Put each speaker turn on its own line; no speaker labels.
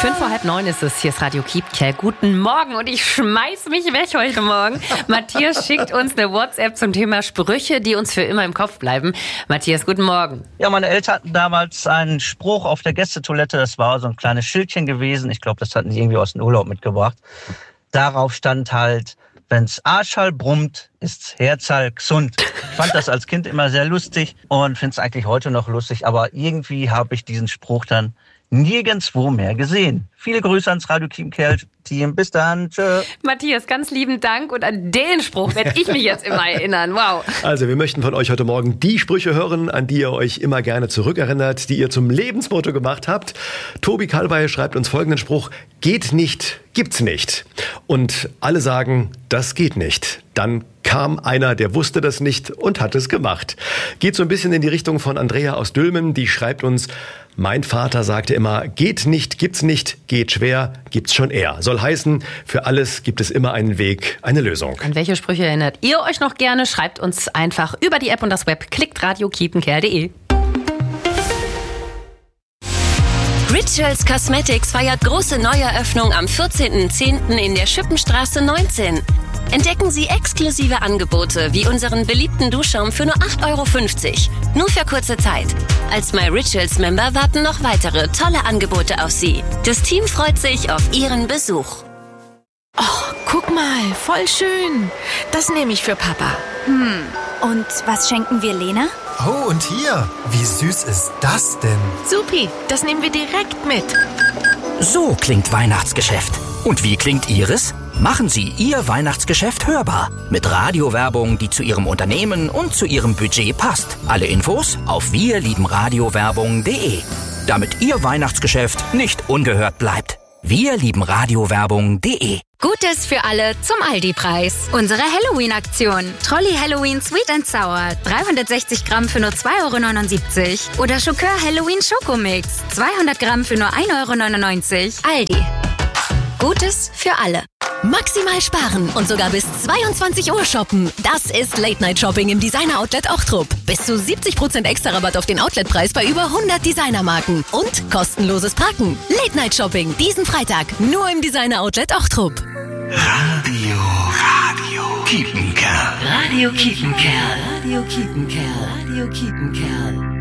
8:05 ist es. Hier ist Radio Kiepenkerl. Guten Morgen und ich schmeiß mich weg heute Morgen. Matthias schickt uns eine WhatsApp zum Thema Sprüche, die uns für immer im Kopf bleiben. Matthias, guten Morgen.
Ja, meine Eltern hatten damals einen Spruch auf der Gästetoilette. Das war so ein kleines Schildchen gewesen. Ich glaube, das hatten die irgendwie aus dem Urlaub mitgebracht. Darauf stand halt: Wenn's Arschall brummt, ist's Herzall gesund. Ich fand das als Kind immer sehr lustig und finde es eigentlich heute noch lustig. Aber irgendwie habe ich diesen Spruch dann nirgendwo mehr gesehen. Viele Grüße ans Radio Kiepenkerl-Team. Bis dann. Tschö.
Matthias, ganz lieben Dank. Und an den Spruch werde ich mich jetzt immer erinnern. Wow.
Also wir möchten von euch heute Morgen die Sprüche hören, an die ihr euch immer gerne zurückerinnert, die ihr zum Lebensmotto gemacht habt. Tobi Kalbay schreibt uns folgenden Spruch: Geht nicht, gibt's nicht. Und alle sagen, das geht nicht. Dann kam einer, der wusste das nicht und hat es gemacht. Geht so ein bisschen in die Richtung von Andrea aus Dülmen. Die schreibt uns: Mein Vater sagte immer, geht nicht, gibt's nicht, geht schwer, gibt's schon eher. Soll heißen, für alles gibt es immer einen Weg, eine Lösung.
An welche Sprüche erinnert ihr euch noch gerne? Schreibt uns einfach über die App und das Web. Klickt radiokiepenkerl.de.
Rituals Cosmetics feiert große Neueröffnung am 14.10. in der Schippenstraße 19. Entdecken Sie exklusive Angebote wie unseren beliebten Duschschaum für nur 8,50 €. Nur für kurze Zeit. Als My Rituals Member warten noch weitere tolle Angebote auf Sie. Das Team freut sich auf Ihren Besuch.
Oh, guck mal, voll schön. Das nehme ich für Papa.
Und was schenken wir Lena?
Oh, und hier, wie süß ist das denn?
Supi, das nehmen wir direkt mit.
So klingt Weihnachtsgeschäft. Und wie klingt Ihres? Machen Sie Ihr Weihnachtsgeschäft hörbar. Mit Radiowerbung, die zu Ihrem Unternehmen und zu Ihrem Budget passt. Alle Infos auf wirliebenradiowerbung.de. Damit Ihr Weihnachtsgeschäft nicht ungehört bleibt. wirliebenradiowerbung.de.
Gutes für alle zum Aldi-Preis. Unsere Halloween-Aktion. Trolli Halloween Sweet and Sour. 360 Gramm für nur 2,79 €. Oder Schokör Halloween Schokomix. 200 Gramm für nur 1,99 €. Aldi. Gutes für alle.
Maximal sparen und sogar bis 22 Uhr shoppen. Das ist Late-Night-Shopping im Designer-Outlet Ochtrup. Bis zu 70% extra Rabatt auf den Outletpreis bei über 100 Designermarken. Und kostenloses Parken. Late-Night-Shopping diesen Freitag nur im Designer-Outlet Ochtrup.
Radio Kiepenkerl.
Radio Kiepenkerl. Radio Kiepenkerl. Radio Kiepenkerl.